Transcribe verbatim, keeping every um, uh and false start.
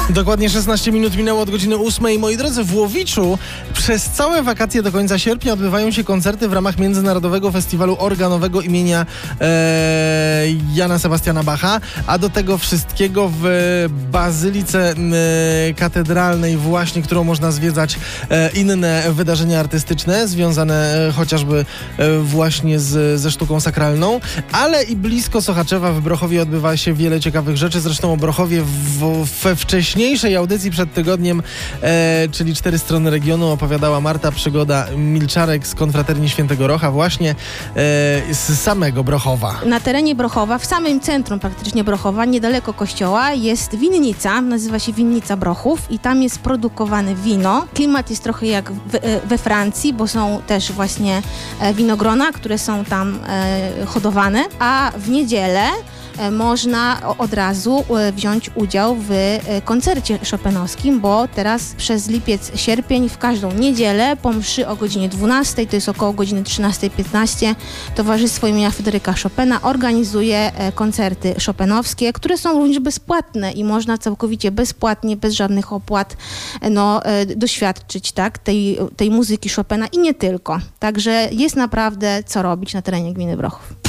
Dokładnie szesnaście minut minęło od godziny ósmej. Moi drodzy, w Łowiczu przez całe wakacje do końca sierpnia odbywają się koncerty w ramach Międzynarodowego Festiwalu Organowego imienia e, Jana Sebastiana Bacha, a do tego wszystkiego w Bazylice e, Katedralnej właśnie, którą można zwiedzać, e, inne wydarzenia artystyczne związane e, chociażby e, właśnie z, ze sztuką sakralną, ale i blisko Sochaczewa w Brochowie odbywa się wiele ciekawych rzeczy. Zresztą o Brochowie w, we wcześniejszej audycji przed tygodniem, e, czyli Cztery Strony Regionu, opowiadała Marta Przygoda-Milczarek z Konfraterni Świętego Rocha, właśnie e, z samego Brochowa. Na terenie Brochowa, w samym centrum praktycznie Brochowa, niedaleko kościoła, jest winnica, nazywa się Winnica Brochów i tam jest produkowane wino. Klimat jest trochę jak we, we Francji, bo są też właśnie winogrona, które są tam e, hodowane, a w niedzielę można od razu wziąć udział w koncercie chopinowskim, bo teraz przez lipiec, sierpień w każdą niedzielę po mszy o godzinie dwunastej, to jest około godziny trzynastej piętnaście, Towarzystwo imienia Fryderyka Chopina organizuje koncerty chopinowskie, które są również bezpłatne i można całkowicie bezpłatnie, bez żadnych opłat no, doświadczyć tak, tej, tej muzyki Chopina i nie tylko. Także jest naprawdę co robić na terenie gminy Brochów.